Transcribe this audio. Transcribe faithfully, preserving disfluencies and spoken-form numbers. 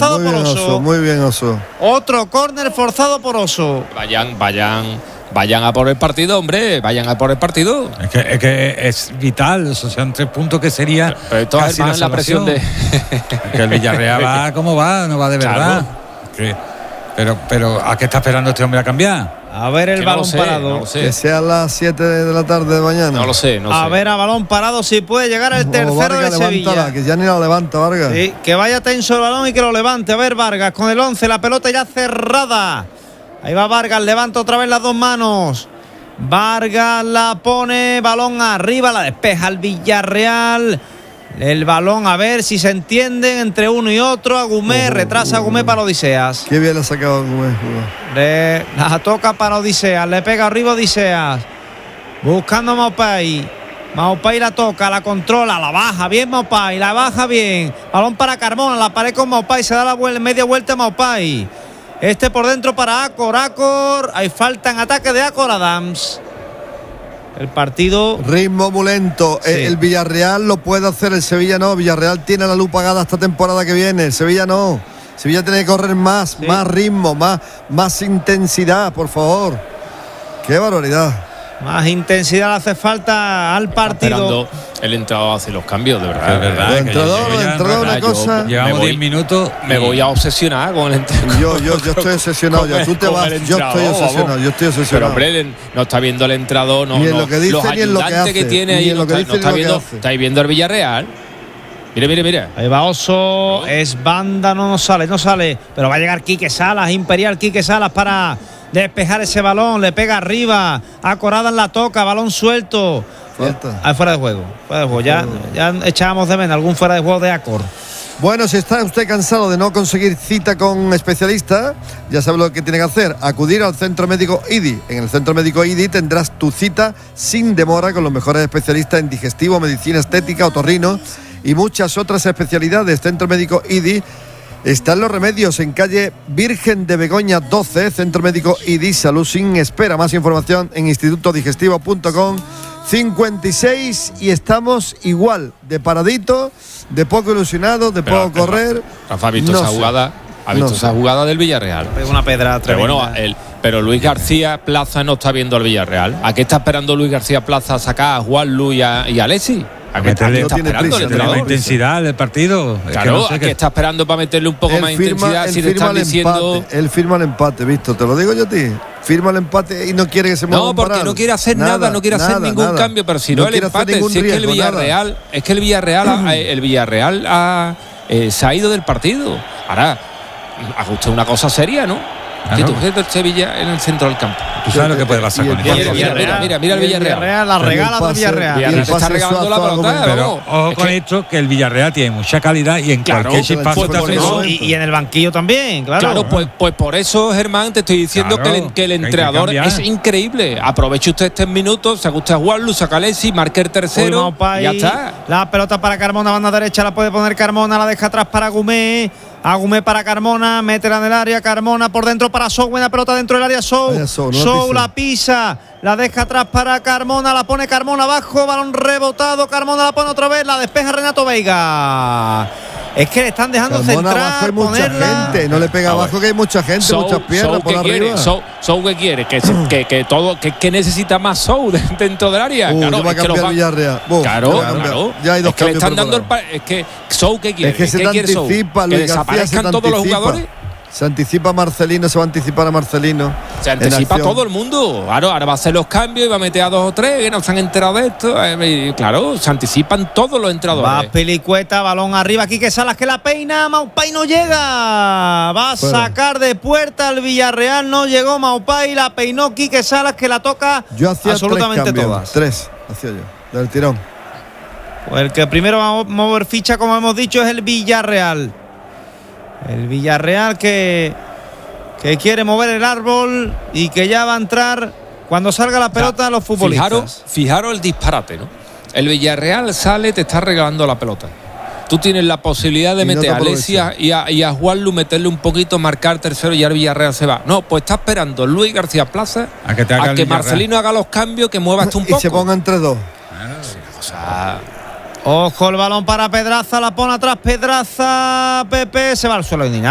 forzado muy por bien, Oso. Oso. Muy bien, Oso. Otro córner forzado por Oso. Vayan, vayan, vayan a por el partido, hombre. Vayan a por el partido. Es que es, que es vital, esos son tres puntos que sería Pero, pero esto casi es la, la presión de. que el Villarreal va como va, no va de verdad. Claro. Que, pero, pero ¿a qué está esperando este hombre a cambiar? A ver el que balón no sé, parado. No lo sé. Que sea a las siete de la tarde de mañana. No lo sé, no a sé. ver a balón parado si puede llegar el tercero Vargas, de levántala, Sevilla. que ya ni la levanta, Vargas. Sí, que vaya tenso el balón y que lo levante. A ver Vargas con el once, la pelota ya cerrada. Ahí va Vargas, levanta otra vez las dos manos. Vargas la pone, balón arriba, la despeja el Villarreal. El balón, a ver si se entienden entre uno y otro. Agumé, Uh, retrasa uh, Agumé para Odiseas. Qué bien la ha sacado Agumé. Le, la toca para Odiseas, le pega arriba Odiseas. Buscando a Maupay. Maupay la toca, la controla, la baja bien Maupay, la baja bien. Balón para Carmona, la pared con Maupay, se da la vuelta, media vuelta a Maupay. Este por dentro para Acor, Acor. Hay falta en ataque de Acor Adams. El partido. Ritmo muy lento. Sí. El Villarreal lo puede hacer, el Sevilla no. Villarreal tiene la luz pagada esta temporada que viene. El Sevilla no. Sevilla tiene que correr más, Sí. más ritmo, más, más intensidad, por favor. Qué barbaridad. Más intensidad le hace falta al partido. Esperando el entrenador hace los cambios, de verdad. Es verdad. El que entrenador, yo- yo el ya- entrenador, una yo- cosa. Llevamos Me voy- diez minutos. Me y- voy a obsesionar con el entrenador. Yo, yo, yo estoy obsesionado. Ya tú te Con vas. el Yo estoy entrenador, obsesionado. vamos. Yo estoy Pero obsesionado. hombre, el- no está viendo el entrenador, no, Ni en no, lo que dice, los ni en lo que ayudantes hace. tiene Ni ahí, en no lo que está, dice, no ni está lo que viendo, hace. estáis viendo el Villarreal. Mire, mire, mire. Ahí va Oso, es banda, no nos sale, no sale. Pero va a llegar Quique Salas, Imperial Quique Salas para despejar ese balón. Le pega arriba, Acorada en la toca, balón suelto. Falta. Ah, fuera de juego, fuera de juego. Ya, ya echábamos de menos algún fuera de juego de Acor. Bueno, si está usted cansado de no conseguir cita con especialista, ya sabe lo que tiene que hacer: acudir al Centro Médico I D I. En el Centro Médico I D I tendrás tu cita sin demora con los mejores especialistas en digestivo, medicina estética, otorrino y muchas otras especialidades. Centro Médico I D I está en Los Remedios, en calle Virgen de Begoña doce. Centro Médico I D I, salud sin espera. Más información en instituto digestivo punto com. cincuenta y seis y estamos igual, de paradito, de poco ilusionado, de Pero, poco correr. Rafa, ¿ha visto No esa sé. jugada? ¿Ha visto No esa sé. jugada del Villarreal? Es una pedra Pero tremenda. bueno, el, pero Luis García Plaza no está viendo al Villarreal. ¿A qué está esperando Luis García Plaza a sacar a Juan Luis y a, y a Alexis? ¿A qué está, meterle- está no tiene esperando prisa, el no tiene la entrenador? intensidad del partido. Es que Claro, no sé ¿a qué- qué está esperando para meterle un poco Él más firma, intensidad? él Si le firma están el diciendo. empate, él firma el empate, Víctor, te lo digo yo a ti. Firma el empate y no quiere que se mueva No, un porque paral. no quiere hacer nada, no quiere hacer nada, ningún nada. cambio, pero si no, el quiere hacer empate, ningún si es que el riesgo, nada. Villarreal, es que el Villarreal, ha- el Villarreal ha, eh, se ha ido del partido. Ahora, ajuste una cosa seria, ¿no? Claro. Que tú ves el Sevilla en el centro del campo. Tú sabes lo que puede pasar Y el con Mira, esto. mira, mira, mira, mira el Y Villarreal. La Y el regala del pase- Villarreal. y el Villarreal se está pase regalando la suazo a pelota, Gómez. Pero vamos. ojo Es con que- esto, que el Villarreal tiene mucha calidad y en Claro, cualquier chispazo pues te por hace eso- gol. Y, y en el banquillo también, claro. Claro, pues, pues por eso, Germán, te estoy diciendo Claro, que, el, que el hay que entrenador cambiar. es increíble. Aproveche usted este minuto, se gusta Juanlu, saca Alexis, marque el tercero. Uy, Maupay, y ya está. La pelota para Carmona, banda derecha, la puede poner Carmona, la deja atrás para Agumé. Agumé para Carmona, métela en el área, Carmona por dentro para Sou, buena pelota dentro del área, Sou. Vaya Sou, no la Sou pisa. la pisa, la deja atrás para Carmona, la pone Carmona abajo, balón rebotado, Carmona la pone otra vez, la despeja Renato Veiga. Es que le están dejando Carmona centrar, abajo hay mucha ponerla. gente, no le pega Ah, abajo bueno. que hay mucha gente, Sou- muchas piernas Sou, por ¿qué arriba. quiere? Sou, Sou, ¿qué quiere? Que, se- que, que todo, que, que necesita más Sou de- dentro del área. Uh, claro, ya va a es que cambiar los va- Villarreal. Uf, Claro, ya va a cambiar. claro. Ya hay dos es que le cambios están dando el preparados. pa- es que Sou, ¿qué quiere? Es que se ¿Qué te quiere Sou? anticipa, Que Luis García, se te desaparezcan todos los anticipa. jugadores. Se anticipa Marcelino, se va a anticipar a Marcelino. Se en anticipa acción. todo el mundo. Ahora, ahora va a hacer los cambios y va a meter a dos o tres que no se han enterado de esto. Eh, y claro, se anticipan todos los Va entrenadores. Pelicueta, balón arriba, Quique Salas que la peina, Maupay no llega, va a Fuera. sacar de puerta el Villarreal, no llegó Maupay, la peinó Quique Salas que la toca Yo hacía absolutamente tres cambios, todas. Tres, hacía yo, del tirón. Pues el que primero va a mover ficha, como hemos dicho, es el Villarreal. El Villarreal que, que quiere mover el árbol y que ya va a entrar cuando salga la pelota a los futbolistas. Fijaros, fijaros el disparate, ¿no? El Villarreal sale, te está regalando la pelota. Tú tienes la posibilidad de Y no meter te a Alexis aprovecha. y a, y a Juanlu, meterle un poquito, marcar tercero y ya el Villarreal se va. No, pues está esperando Luis García Plaza A que te haga a el que Villarreal. Marcelino haga los cambios, que mueva hasta un Y poco. se ponga entre dos. O sea, Ojo el balón para Pedraza, la pone atrás Pedraza, Pepe, se va al suelo y ni nada.